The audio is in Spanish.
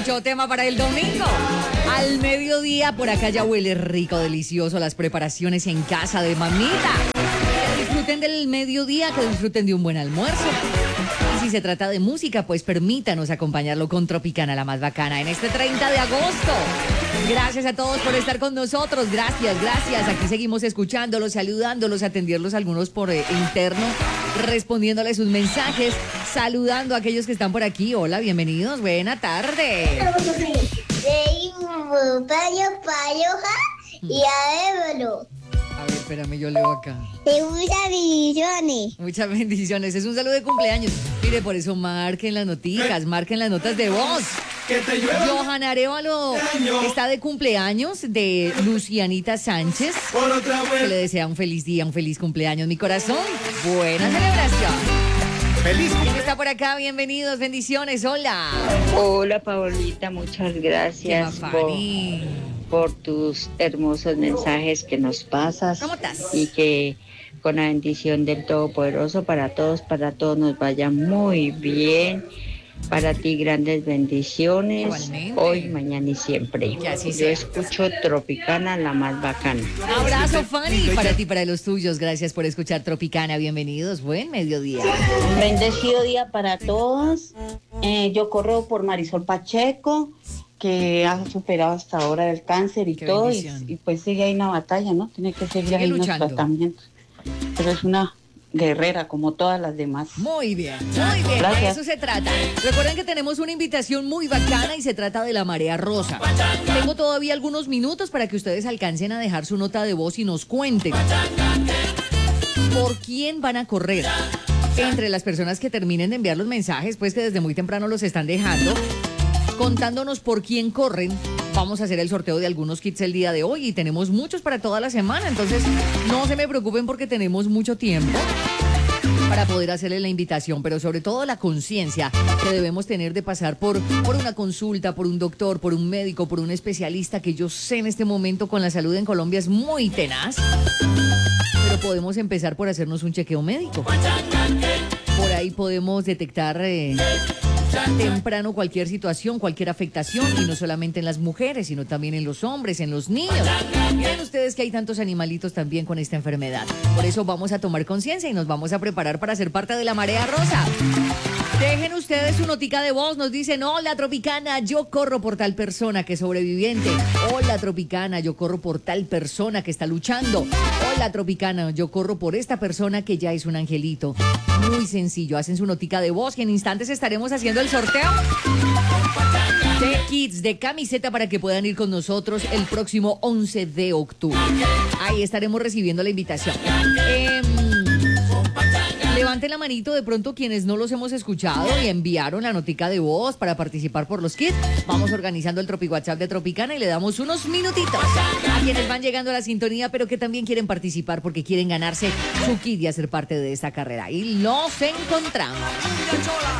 mucho tema para el domingo. Al mediodía, por acá ya huele rico, delicioso las preparaciones en casa de mamita. Que disfruten del mediodía, que disfruten de un buen almuerzo. Y si se trata de música, pues permítanos acompañarlo con Tropicana, la más bacana, en este 30 de agosto. Gracias a todos por estar con nosotros. Gracias. Aquí seguimos escuchándolos, saludándolos, atendiéndolos algunos por interno, respondiéndoles sus mensajes, saludando a aquellos que están por aquí. Hola, bienvenidos, buena tarde. Y adébalo. A ver, espérame, yo leo acá. Te muchas bendiciones. Muchas bendiciones. Es un saludo de cumpleaños. Mire, por eso marquen las noticas, marquen las notas de voz. Johan Arevalo está de cumpleaños, de Lucianita Sánchez, que le desea un feliz día, un feliz cumpleaños. Mi corazón, buena celebración. ¡Feliz ¿Quién cumpleaños! está por acá? Bienvenidos, bendiciones, hola. Hola Paolita, muchas gracias Qué mafani. por tus hermosos mensajes que nos pasas. ¿Cómo estás? Y que con la bendición del Todopoderoso para todos nos vaya muy bien. Para ti grandes bendiciones, Igualmente. hoy, mañana y siempre. Que así Yo sea. escucho Tropicana, la más bacana. Un abrazo, Fanny, para ti, para los tuyos. Gracias por escuchar Tropicana. Bienvenidos, buen mediodía. Bendecido día para todos. Yo corro por Marisol Pacheco, que ha superado hasta ahora el cáncer y Qué todo, bendición. y pues sigue ahí una batalla, ¿no? Tiene que seguir Sigue ahí unos luchando. tratamientos. Pero es una guerrera como todas las demás. Muy bien, muy bien. Gracias. De eso se trata. Recuerden que tenemos una invitación muy bacana y se trata de la Marea Rosa. Tengo todavía algunos minutos para que ustedes alcancen a dejar su nota de voz y nos cuenten por quién van a correr. Entre las personas que terminen de enviar los mensajes, pues que desde muy temprano los están dejando, contándonos por quién corren. Vamos a hacer el sorteo de algunos kits el día de hoy y tenemos muchos para toda la semana. Entonces, no se me preocupen porque tenemos mucho tiempo para poder hacerle la invitación, pero sobre todo la conciencia que debemos tener de pasar por una consulta, por un doctor, por un médico, por un especialista, que yo sé en este momento con la salud en Colombia es muy tenaz, pero podemos empezar por hacernos un chequeo médico. Por ahí podemos detectar temprano cualquier situación, cualquier afectación, y no solamente en las mujeres, sino también en los hombres, en los niños. Miren ustedes que hay tantos animalitos también con esta enfermedad. Por eso vamos a tomar conciencia y nos vamos a preparar para ser parte de la Marea Rosa. Dejen ustedes su notica de voz, nos dicen: hola Tropicana, yo corro por tal persona que es sobreviviente. Hola Tropicana, yo corro por tal persona que está luchando. Hola Tropicana, yo corro por esta persona que ya es un angelito. Muy sencillo, hacen su notica de voz y en instantes estaremos haciendo el sorteo de kits, de camiseta para que puedan ir con nosotros el próximo 11 de octubre. Ahí estaremos recibiendo la invitación. Levanten la manito de pronto quienes no los hemos escuchado y enviaron la notica de voz para participar por los kits. Vamos organizando el Tropi WhatsApp de Tropicana y le damos unos minutitos a quienes van llegando a la sintonía, pero que también quieren participar porque quieren ganarse su kit y hacer parte de esta carrera. Y los encontramos.